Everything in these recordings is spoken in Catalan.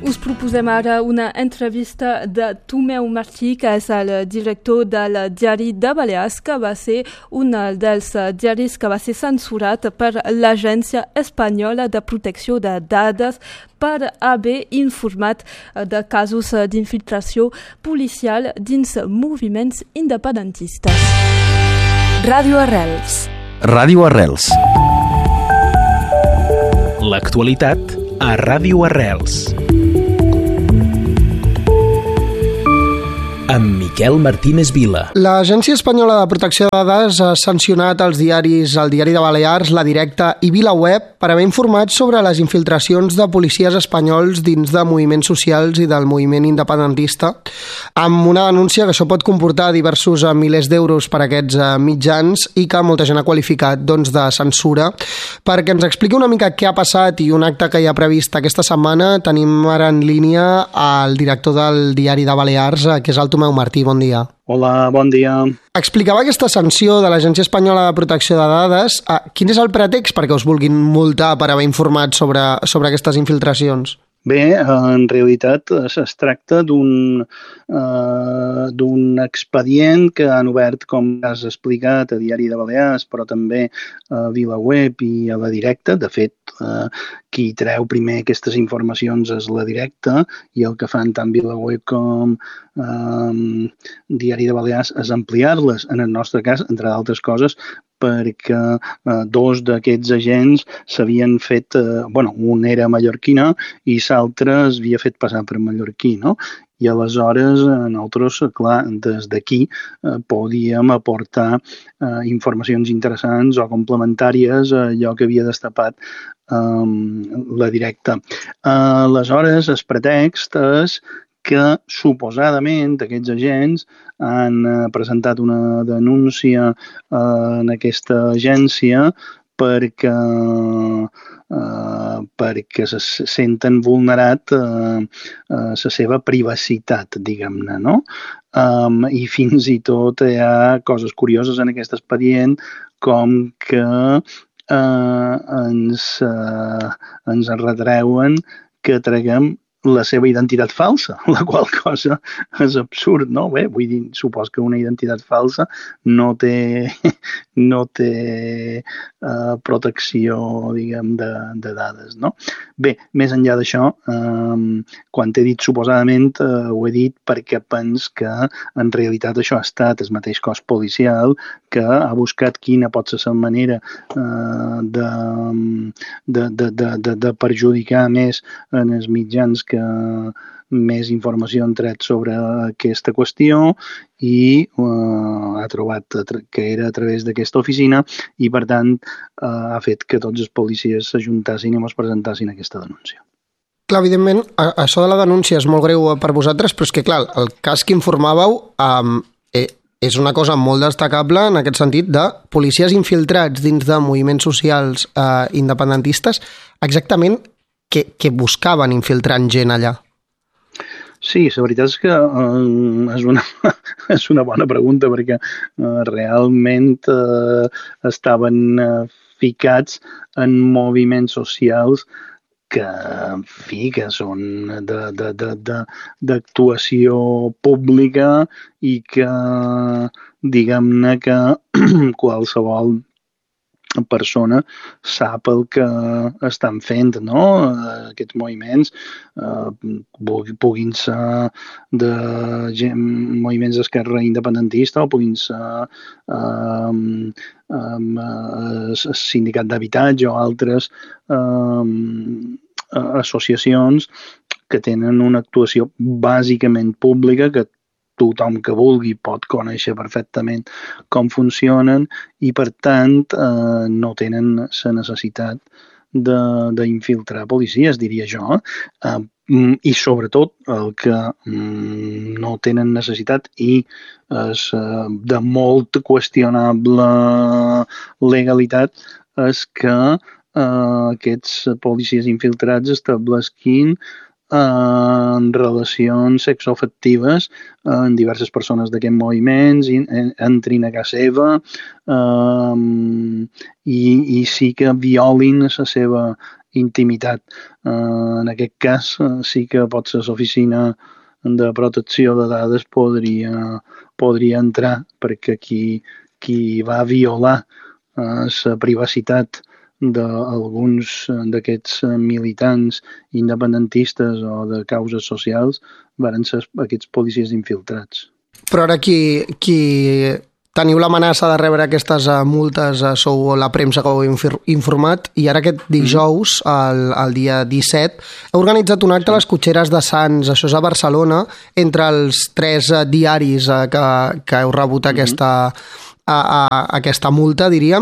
Us proposem ara una entrevista de Tomeu Martí, que és el director del Diari de Balears, que va ser un dels diaris que va ser censurat per l'Agència Espanyola de Protecció de Dades per haver informat de casos d'infiltració policial dins moviments independentistes. Ràdio Arrels. Ràdio Arrels. L'actualitat a Ràdio Arrels. Amb Miquel Martínez Vila. L'Agència Espanyola de Protecció de Dades ha sancionat els diaris El Diari de Balears, La Directa i VilaWeb per haver informat sobre les infiltracions de policies espanyols dins de moviments socials i del moviment independentista, amb una denúncia que això pot comportar diversos milers d'euros per a aquests mitjans i que molta gent ha qualificat de censura. Perquè ens expliqui una mica què ha passat i un acte que hi ha previst aquesta setmana, tenim ara en línia el director del Diari de Balears, que és el Tomeu Martí. Bon dia. Hola, bon dia. Explicava aquesta sanció de l'Agència Espanyola de Protecció de Dades. Quin és el pretext perquè us vulguin multar per haver informat sobre aquestes infiltracions? Bé, en realitat es tracta d'un expedient que han obert, com has explicat, a Diari de Balears, però també a VilaWeb i a La Directa. De fet, qui treu primer aquestes informacions és La Directa, i el que fan tant VilaWeb com Diari de Balears és ampliar-les, en el nostre cas, entre d'altres coses, perquè dos d'aquests agents s'havien fet, un era mallorquina i l'altre es havia fet passar per mallorquí, no? I aleshores nosaltres, clar, des d'aquí podíem aportar informacions interessants o complementàries a allò que havia destapat La Directa. Aleshores, el pretext és que suposadament aquests agents han presentat una denúncia en aquesta agència perquè se senten vulnerat la seva privacitat, diguem-ne, no? I fins i tot hi ha coses curioses en aquest expedient, com que ens retreuen que traguem la seva identitat falsa, la qual cosa és absurd, no? Bé, vull dir, supos que una identitat falsa no té protecció, diguem, de dades, no? Bé, més enllà d'això, quan he dit suposadament, ho he dit perquè pens que en realitat això ha estat el mateix cos policial que ha buscat quina pot ser la manera de perjudicar més en els mitjans que més informació han tret sobre aquesta qüestió i ha trobat que era a través d'aquesta oficina i, per tant, ha fet que tots els policies s'ajuntassin i ens presentassin aquesta denúncia. Clar, evidentment, això de la denúncia és molt greu per vosaltres, però és que, clar, el cas que informaveu és una cosa molt destacable en aquest sentit de policies infiltrats dins de moviments socials independentistes. Exactament què buscaven infiltrant gent allà? Sí, la veritat és que és una bona pregunta perquè realment estaven ficats en moviments socials que, en fi, que són d'actuació pública i que, diguem-ne, que qualsevol persona sap el que estan fent, no? Aquests moviments puguin ser de moviments d'esquerra independentista o puguin ser el sindicat d'habitatge o altres associacions que tenen una actuació bàsicament pública que tothom que vulgui pot conèixer perfectament com funcionen i, per tant, no tenen la necessitat d'infiltrar policies, diria jo. I, sobretot, el que no tenen necessitat i és de molt qüestionable legalitat és que aquests policies infiltrats establisquin en relacions sexoafectives en diverses persones d'aquests moviments, entrin a casa seva i sí que violin la seva intimitat. En aquest cas, sí que potser l'oficina de protecció de dades podria entrar, perquè qui va violar la privacitat d'alguns d'aquests militants independentistes o de causes socials varen ser aquests policies infiltrats. Però ara qui teniu l'amenaça de rebre aquestes multes, sou la premsa que ho heu informat, i ara aquest dijous, el dia 17, heu organitzat un acte a les Cotxeres de Sants, això és a Barcelona, entre els 3 diaris que heu rebut aquesta multa, diríem.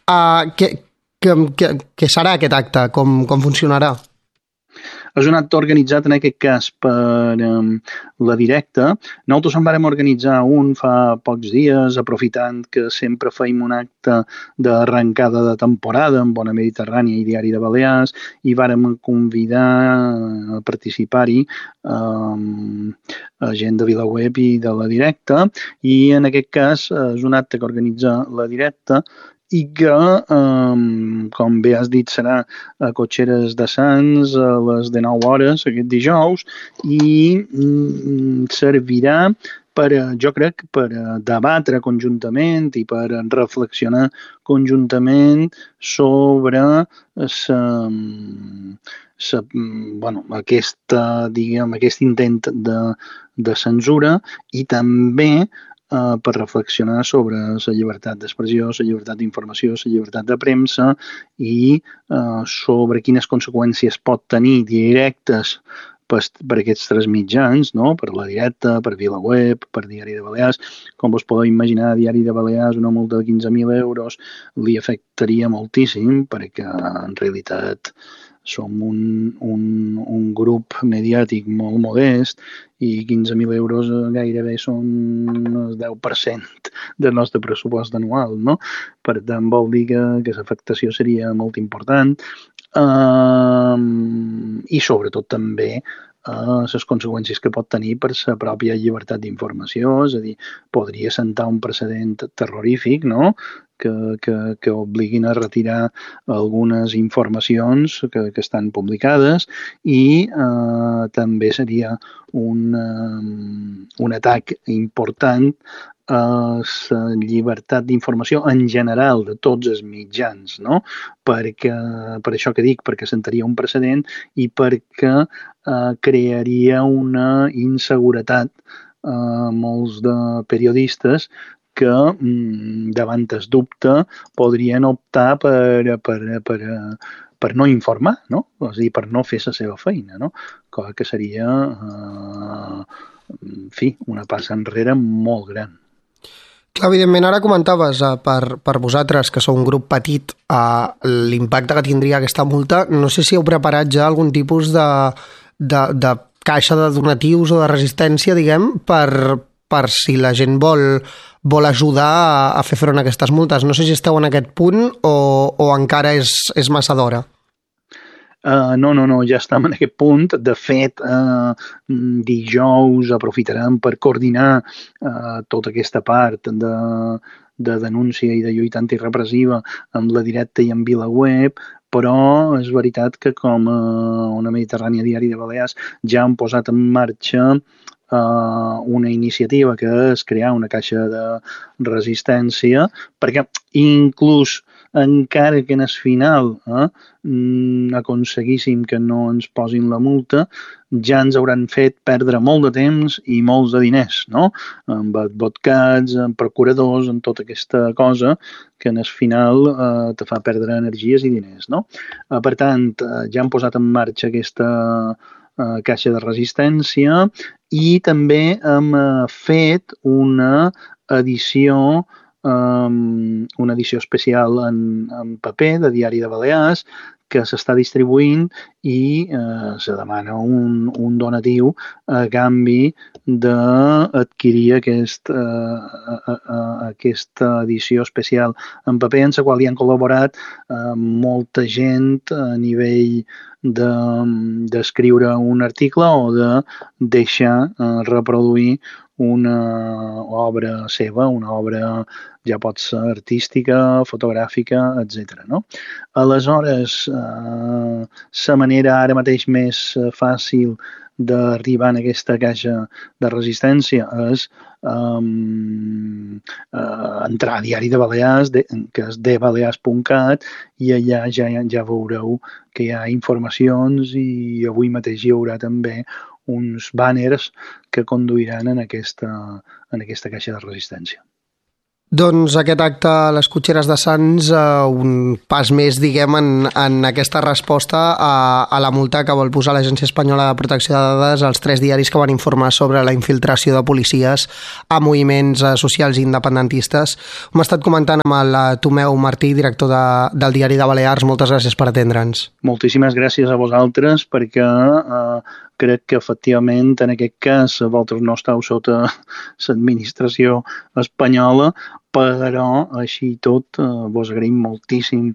Què serà aquest acte? Com funcionarà? És un acte organitzat en aquest cas per la Directa. Nosaltres en vàrem organitzar un fa pocs dies, aprofitant que sempre feim un acte d'arrencada de temporada amb Bona Mediterrània i Diari de Balears, i vàrem convidar a participar-hi gent de VilaWeb i de la Directa, i en aquest cas és un acte que organitza la Directa i que, com bé has dit, serà a Cotxeres de Sants a les 19 hores aquest dijous, i servirà jo crec, per debatre conjuntament i per reflexionar conjuntament sobre aquest intent de censura, i també per reflexionar sobre la llibertat d'expressió, la llibertat d'informació, la llibertat de premsa, i sobre quines conseqüències pot tenir directes per aquests 3 mitjans, no? Per la Directa, per VilaWeb, per Diari de Balears. Com vos podeu imaginar, Diari de Balears, una multa de 15.000 euros li afectaria moltíssim, perquè en realitat som un grup mediàtic molt modest, i 15.000 euros gairebé són el 10% del nostre pressupost anual, no? Per tant, vol dir que l'afectació seria molt important, i sobretot també les conseqüències que pot tenir per la pròpia llibertat d'informació, és a dir, podria sentar un precedent terrorífic, no?, que obliguin a retirar algunes informacions que estan publicades, i també seria un atac important a la llibertat d'informació en general de tots els mitjans, no? Per això que dic, perquè sentaria un precedent i perquè crearia una inseguretat a molts de periodistes que, davant el dubte, podrien optar per no informar, no? És a dir, per no fer la seva feina, no? Cosa que seria, una passa enrere molt gran. Clar, evidentment, ara comentaves per vosaltres, que sou un grup petit, l'impacte que tindria aquesta multa. No sé si heu preparat ja algun tipus de caixa de donatius o de resistència, diguem, per si la gent vol ajudar a fer front a aquestes multes. No sé si esteu en aquest punt o encara és massa d'hora. No, ja estem en aquest punt. De fet, dijous aprofitarem per coordinar tota aquesta part de denúncia i de lluita antirepressiva amb la Directa i amb VilaWeb, però és veritat que com a Ona Mediterrània, Diari de Balears, ja han posat en marxa una iniciativa que és crear una caixa de resistència, perquè inclús encara que en el final aconseguíssim que no ens posin la multa, ja ens hauran fet perdre molt de temps i molts de diners, no? Amb advocats, amb procuradors, amb tota aquesta cosa que en el final te fa perdre energies i diners, no? Per tant, ja han posat en marxa aquesta caixa de resistència, i també hem fet una edició especial en paper de Diari de Balears, que s'està distribuint i se demana un donatiu a canvi d'adquirir aquesta edició especial en paper, en la qual hi han col·laborat molta gent a nivell d'escriure un article o de deixar reproduir una obra seva, una obra ja pot ser artística, fotogràfica, etc. No? Aleshores, la manera ara mateix més fàcil d'arribar en aquesta caixa de resistència és entrar a Diari de Balears, que és debalears.cat, i allà ja veureu que hi ha informacions i avui mateix hi haurà també uns banners que conduiran en aquesta caixa de resistència. Doncs aquest acte a les Cotxeres de Sants, un pas més, diguem, en aquesta resposta a la multa que vol posar l'Agència Espanyola de Protecció de Dades als 3 diaris que van informar sobre la infiltració de policies a moviments socials independentistes. Hem estat comentant amb el Tomeu Martí, director del Diari de Balears. Moltes gràcies per atendre'ns. Moltíssimes gràcies a vosaltres, perquè crec que efectivament en aquest cas vosaltres no esteu sota l'administració espanyola, però així tot vos agraïm moltíssim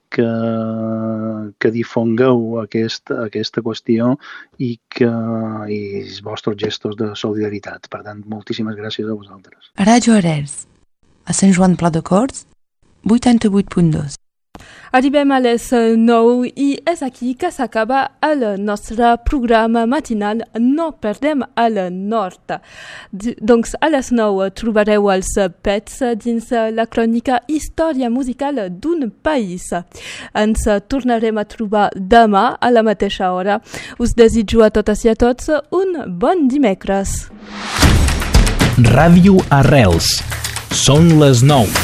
que difongueu aquesta qüestió i els vostres gestos de solidaritat. Per tant, moltíssimes gràcies a vosaltres. Radio Arrels, a Sant Joan Pla de Corts, 88.2. Arribem a les 9 i és aquí que s'acaba el nostre programa matinal No Perdem el Nord. Doncs a les 9 trobareu els Pets dins la crònica Història musical d'un país. Ens tornarem a trobar demà a la mateixa hora. Us desitjo a totes i a tots un bon dimecres. Ràdio Arrels. Són les 9.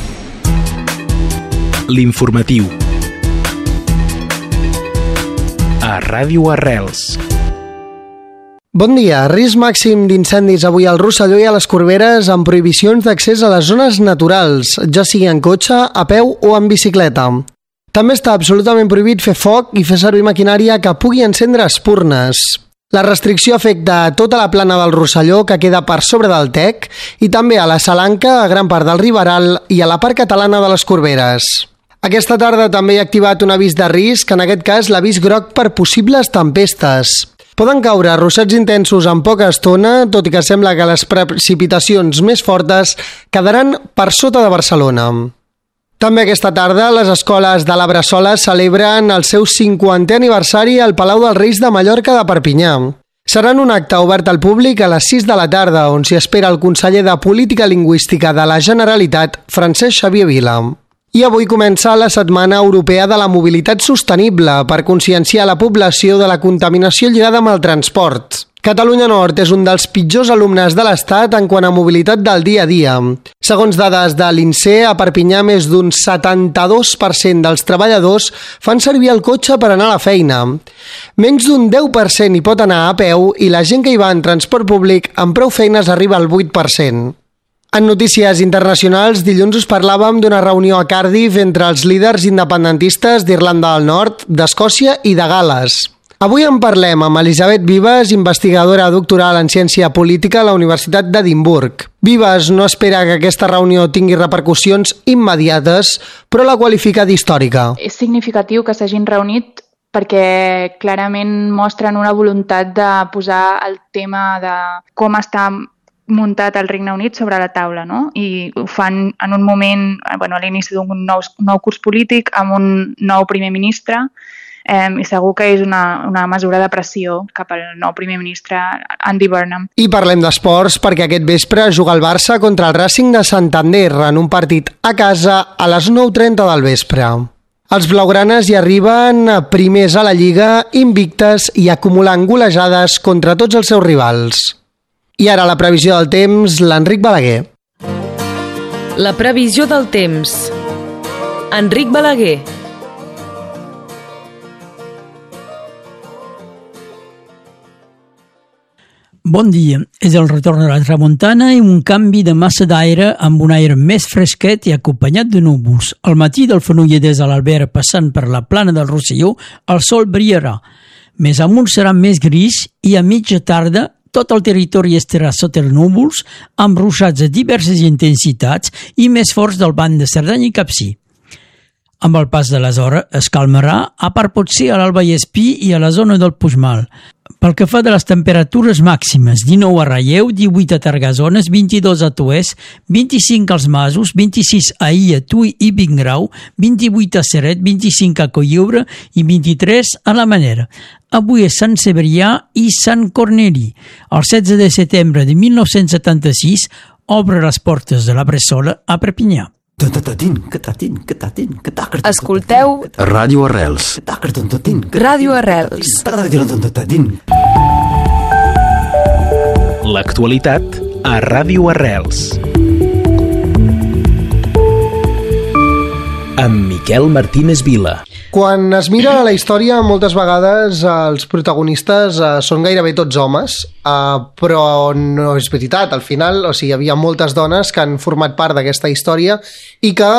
L'informatiu. A Ràdio Arrels. Bon dia. Risc màxim d'incendis avui al Rosselló i a les Corberes amb prohibicions d'accés a les zones naturals, ja sigui en cotxe, a peu o en bicicleta. També està absolutament prohibit fer foc i fer servir maquinària que pugui encendre espurnes. La restricció afecta a tota la plana del Rosselló, que queda per sobre del Tec, i també a la Salanca, a gran part del Riberal i a la part catalana de les Corberes. Aquesta tarda també hi ha activat un avís de risc, en aquest cas l'avís groc per possibles tempestes. Poden caure ruixats intensos en poca estona, tot i que sembla que les precipitacions més fortes quedaran per sota de Barcelona. També aquesta tarda les escoles de la Bressola celebren el seu 50è aniversari al Palau dels Reis de Mallorca de Perpinyà. Serà un acte obert al públic a les 6 de la tarda, on s'hi espera el conseller de Política Lingüística de la Generalitat, Francesc Xavier Vila. I avui comença la Setmana Europea de la Mobilitat Sostenible per conscienciar la població de la contaminació lligada amb el transport. Catalunya Nord és un dels pitjors alumnes de l'Estat en quant a mobilitat del dia a dia. Segons dades de l'INSEE, a Perpinyà més d'un 72% dels treballadors fan servir el cotxe per anar a la feina. Menys d'un 10% hi pot anar a peu i la gent que hi va en transport públic amb prou feines arriba al 8%. En notícies internacionals, dilluns us parlàvem d'una reunió a Cardiff entre els líders independentistes d'Irlanda del Nord, d'Escòcia i de Gal·les. Avui en parlem amb Elisabet Vives, investigadora doctoral en ciència política a la Universitat d'Edimburg. Vives no espera que aquesta reunió tingui repercussions immediates, però la qualifica d'històrica. És significatiu que s'hagin reunit perquè clarament mostren una voluntat de posar el tema de com està muntat el Regne Unit sobre la taula, no? I ho fan en un moment, a l'inici d'un nou curs polític, amb un nou primer ministre, i segur que és una mesura de pressió cap al nou primer ministre, Andy Burnham. I parlem d'esports perquè aquest vespre juga el Barça contra el Racing de Santander en un partit a casa a les 9:30 del vespre. Els blaugranes hi arriben primers a la Lliga, invictes i acumulant golejades contra tots els seus rivals. I ara la previsió del temps, l'Enric Balaguer. La previsió del temps. Enric Balaguer. Bon dia. És el retorn de la tramuntana i un canvi de massa d'aire amb un aire més fresquet i acompanyat de núvols. Al matí del Fenolledès a l'Albera passant per la plana del Rosselló, el sol brillarà. Més amunt serà més gris i a mitja tarda tot el territori estarà sota els núvols amb ruixats de diverses intensitats i més forts del banc de Cerdanya i Capcir. Amb el pas de les hores es calmarà, a part potser a l'Alba i Espí i a la zona del Puigmal. Pel que fa de les temperatures màximes, 19 a Ralleu, 18 a Targasones, 22 a Toès, 25 als Masos, 26 a Illa, Tui i Vingrau, 28 a Ceret, 25 a Cotlliure i 23 a la Manera. Avui és Sant Cebrià i Sant Corneli. El 16 de setembre de 1976 obre les portes de la Bressola a Perpinyà. Escolteu Ràdio Arrels. Ràdio Arrels. L'actualitat a Ràdio Arrels. Amb Miquel Martínez Vila. Quan es mira la història, moltes vegades els protagonistes són gairebé tots homes, però no és veritat. Al final, hi havia moltes dones que han format part d'aquesta història i que